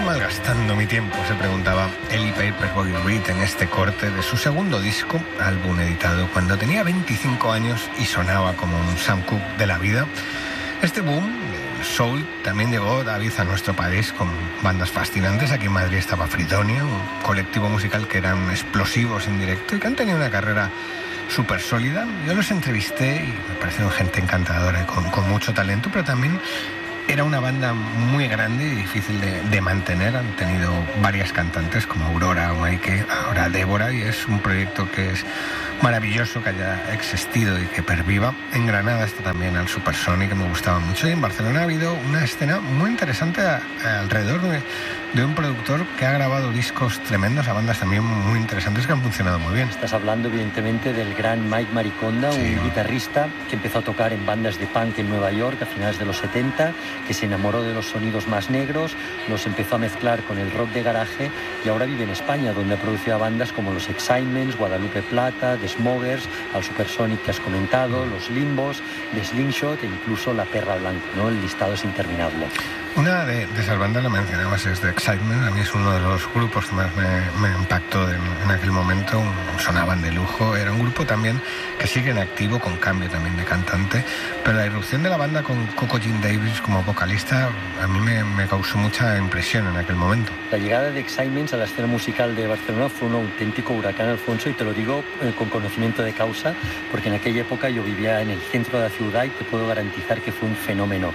malgastando mi tiempo?, se preguntaba Ellie Paperboy Reed en este corte de su segundo disco, álbum editado cuando tenía 25 años y sonaba como un Sam Cooke de la vida. Este boom del soul también llegó, David, a nuestro país con bandas fascinantes. Aquí en Madrid estaba Fridonia, un colectivo musical que eran explosivos en directo y que han tenido una carrera súper sólida. Yo los entrevisté y me parecieron gente encantadora y con mucho talento, pero también era una banda muy grande y difícil de mantener. Han tenido varias cantantes como Aurora o Maike, ahora Débora, y es un proyecto que es maravilloso que haya existido y que perviva. En Granada está también el Supersonic, que me gustaba mucho, y en Barcelona ha habido una escena muy interesante alrededor de un productor que ha grabado discos tremendos a bandas también muy interesantes que han funcionado muy bien. Estás hablando evidentemente del gran Mike Mariconda, sí, un guitarrista que empezó a tocar en bandas de punk en Nueva York a finales de los 70, que se enamoró de los sonidos más negros, los empezó a mezclar con el rock de garaje y ahora vive en España, donde ha producido a bandas como los Excitements, Guadalupe Plata, The Smokers, al Supersonic que has comentado, los Limbos, The Slingshot e incluso La Perra Blanca, ¿no? El listado es interminable. Una de esas bandas, la mencionabas, es The Excitement. A mí es uno de los grupos que más me impactó en aquel momento. Sonaban de lujo. Era un grupo también que sigue en activo, con cambio también de cantante. Pero la irrupción de la banda con Coco Jean Davis como vocalista a mí me causó mucha impresión en aquel momento. La llegada de Excitements a la escena musical de Barcelona fue un auténtico huracán, Alfonso, y te lo digo con conocimiento de causa, porque en aquella época yo vivía en el centro de la ciudad y te puedo garantizar que fue un fenómeno.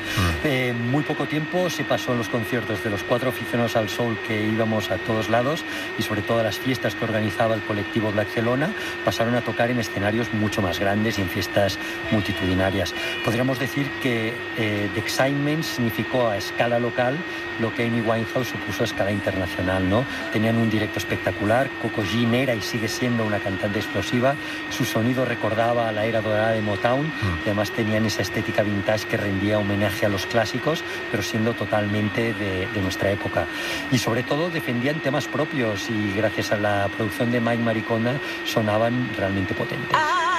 Muy poco tiempo se pasó en los conciertos de los 4 aficionados al soul que íbamos a todos lados, y sobre todo a las fiestas que organizaba el colectivo Barcelona, pasaron a tocar en escenarios mucho más grandes y en fiestas multitudinarias. Podríamos decir que The Excitement significó a escala local lo que Amy Winehouse supuso a escala internacional, ¿no? Tenían un directo espectacular. Coco Jean era y sigue siendo una cantante explosiva. Su sonido recordaba a la era dorada de Motown y además tenían esa estética vintage que rendía homenaje a los clásicos, pero siendo totalmente de nuestra época. Y sobre todo defendían temas propios y gracias a la producción de Mike Mariconda sonaban realmente potentes.